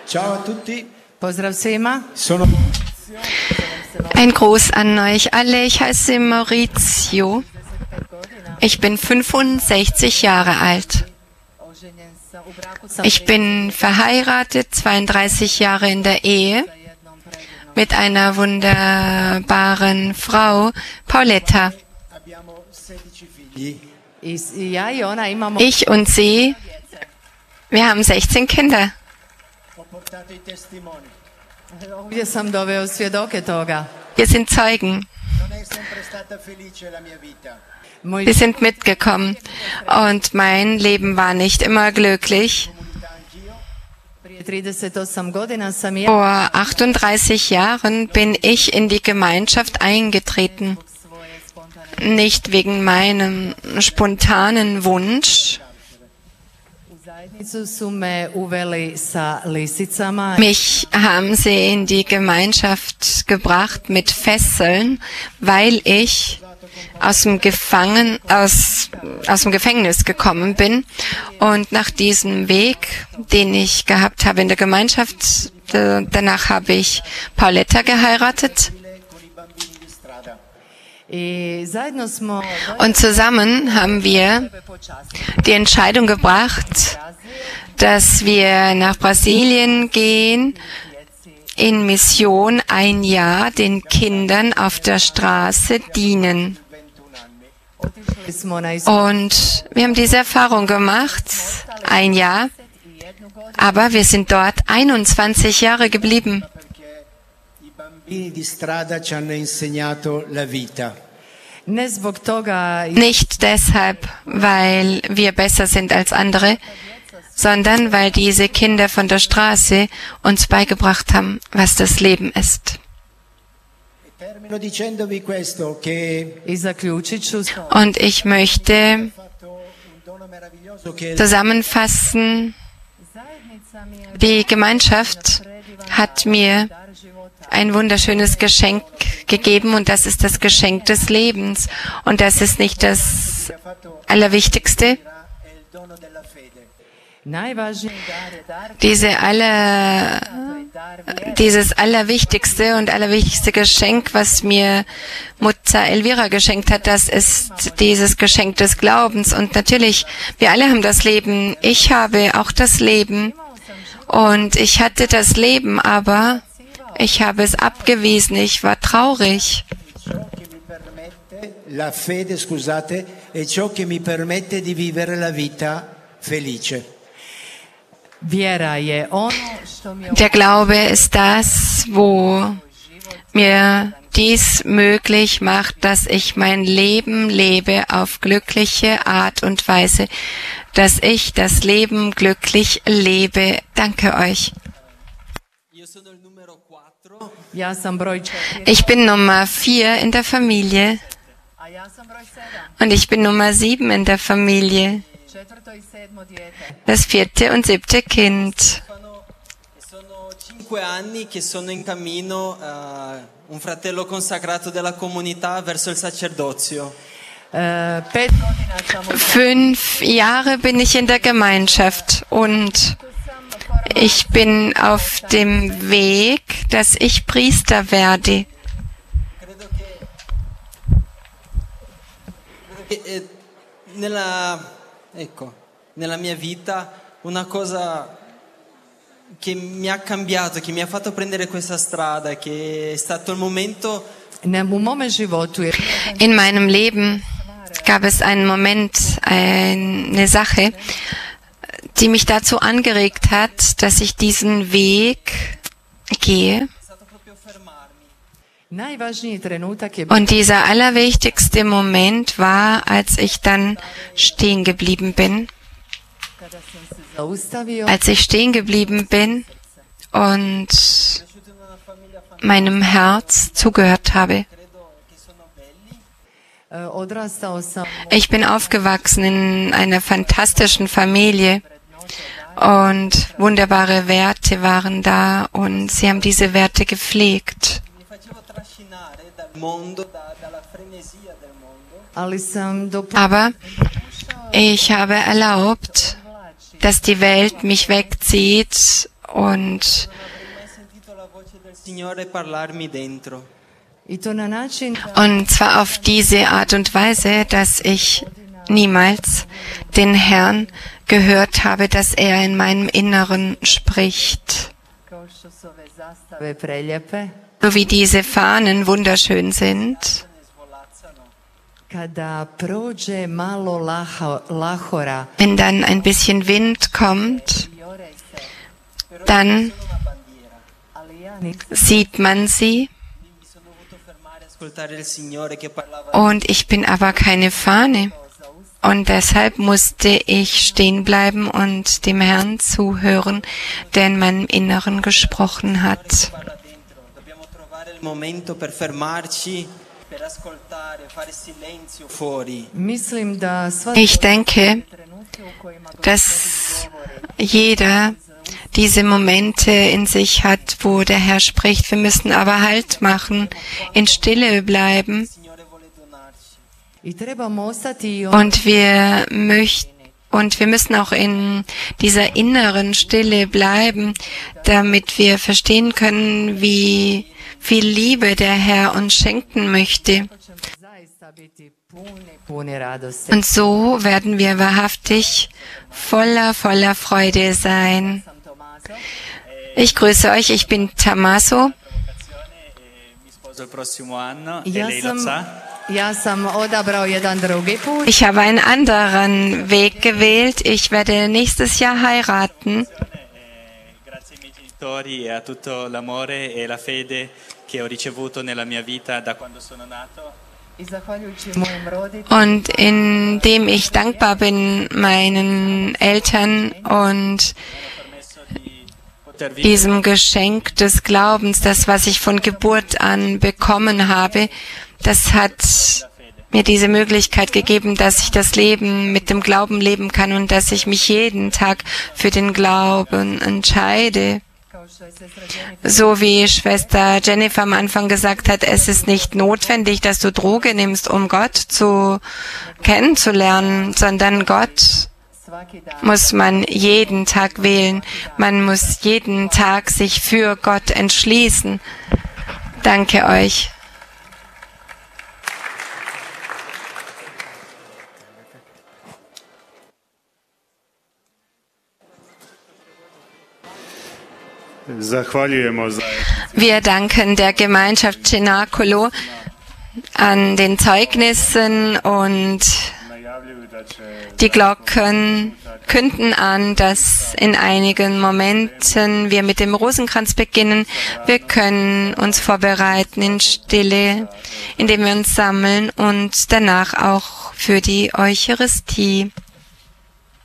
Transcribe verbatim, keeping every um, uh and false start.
Ciao a tutti. Pozdrav svima. Sono Ein Gruß an euch alle. Ich heiße Maurizio. Ich bin fünfundsechzig Jahre alt. Ich bin verheiratet, zweiunddreißig Jahre in der Ehe mit einer wunderbaren Frau, Pauletta. abbiamo sedici figli. I- Ja i ona imamo Ich und sie, wir haben sechzeen Kinder. Ho portato i testimoni. ovdje sam doveo svjedoke toga. Wir sind Zeugen. Non è sempre stata felice la mia vita. Moj Wir sind mitgekommen. Und mein Leben war nicht immer glücklich. Comunità anch'io. prije trideset osam godina sam ja Vor achtunddreißig Jahren bin ich in die Gemeinschaft eingetreten. Nicht wegen meinem spontanen Wunsch. u zajednicu su me uveli sa lisicama. Mich haben sie in die Gemeinschaft gebracht mit Fesseln, weil ich aus dem Gefangen, aus, aus dem Gefängnis gekommen bin. Und nach diesem Weg, den ich gehabt habe in der Gemeinschaft, äh, danach habe ich Pauletta geheiratet. Con i bambini di strada. I zajedno smo Und zusammen haben wir die Entscheidung gebracht, dass wir nach Brasilien gehen, in Mission ein Jahr den Kindern auf der Straße dienen. otišli smo na is- Und wir haben diese Erfahrung gemacht, ein Jahr, aber wir sind dort einundzwanzig Jahre geblieben. Perché i bambini di strada ci hanno insegnato la vita. ne zbog toga Nicht deshalb, weil wir besser sind als andere, sondern weil diese Kinder von der Straße uns beigebracht haben, was das Leben ist. E termino dicendovi questo, che i zaključit ću Und ich möchte fatto un dono meraviglioso che zusammenfassen, die Gemeinschaft hat mir ein wunderschönes Geschenk gegeben und das ist das Geschenk des Lebens. Und das ist nicht das ha fatto Allerwichtigste. è il dono della fede. najvažniji dar je dar Diese aller, dieses Allerwichtigste und allerwichtigste Geschenk, was mir Mutter Elvira geschenkt hat, das ist dieses Geschenk des Glaubens. Und natürlich, wir alle haben das Leben. Ich habe auch das Leben. Und ich hatte das Leben, aber ich habe es abgewiesen. Ich war traurig. Ciò che mi permette, la fede, scusate, è ciò che mi permette di vivere la vita felice. vjera je ono što mi Der Glaube ist das, wo mir dies möglich macht, dass ich mein Leben lebe auf glückliche Art und Weise, dass ich das Leben glücklich lebe. Danke euch. ja sam broj četiri Ich bin Nummer vier in der Familie a ja sam broj sedam und ich bin Nummer sieben in der Familie, četvrto i sedmo dijete. das vierte und siebte Kind. Sono, sono cinque anni che sono in cammino, eh, un fratello consacrato della comunità verso il sacerdozio. E, pet godina sam u Fünf Jahre bin ich in der Gemeinschaft und ich bin auf dem Weg, dass ich Priester werde. Credo che, credo che eh, nella, ecco, nella mia vita una cosa che mi ha cambiato, che mi ha fatto prendere questa strada, che è stato il momento ne, u mome životu je In meinem Leben gab es einen Moment, eine Sache, die mich dazu angeregt hat, dass ich diesen Weg gehe. stato proprio fermarmi. najvažniji trenutak je Und dieser allerwichtigste Moment war, als ich dann stehen geblieben bin. kada sam se zaustavio Als ich stehen geblieben bin und meinem Herz zugehört habe. e, odrastao sam Ich bin aufgewachsen in einer fantastischen Familie und wunderbare Werte waren da und sie haben diese Werte gepflegt. Mi facevo trascinare dal mondo, da- dalla frenesia del mondo. ali sam do Aber ich habe erlaubt, dass die Welt mich wegzieht und Und zwar auf diese Art und Weise, dass ich niemals den Herrn gehört habe, dass er in meinem Inneren spricht. So wie diese Fahnen wunderschön sind. Wenn dann ein bisschen Wind kommt, dann sieht man sie. Und ich bin aber keine Fahne. Und deshalb musste ich stehen bleiben und dem Herrn zuhören, der in meinem Inneren gesprochen hat. Ich denke, dass jeder diese Momente in sich hat, wo der Herr spricht. Wir müssen aber Halt machen, in Stille bleiben. Und wir möchten Und wir müssen auch in dieser inneren Stille bleiben, damit wir verstehen können, wie viel Liebe der Herr uns schenken möchte. Und so werden wir wahrhaftig voller, voller Freude sein. Ich grüße euch, ich bin Tommaso. Ich habe einen anderen Weg gewählt. Ich werde nächstes Jahr heiraten. Und indem ich dankbar bin meinen Eltern und diesem Geschenk des Glaubens, das, was ich von Geburt an bekommen habe, das hat mir diese Möglichkeit gegeben, dass ich das Leben mit dem Glauben leben kann und dass ich mich jeden Tag für den Glauben entscheide. So wie Schwester Jennifer am Anfang gesagt hat, es ist nicht notwendig, dass du Droge nimmst, um Gott zu kennenzulernen, sondern Gott muss man jeden Tag wählen. Man muss jeden Tag sich für Gott entschließen. Danke euch. Wir danken der Gemeinschaft Cenacolo an den Zeugnissen und die Glocken künden an, dass in einigen Momenten wir mit dem Rosenkranz beginnen. Wir können uns vorbereiten in Stille, indem wir uns sammeln und danach auch für die Eucharistie.